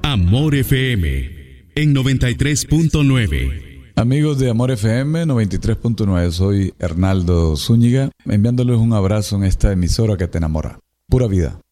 Amor FM en 93.9. Amigos de Amor FM 93.9, soy Hernaldo Zúñiga, enviándoles un abrazo en esta emisora que te enamora. Pura vida.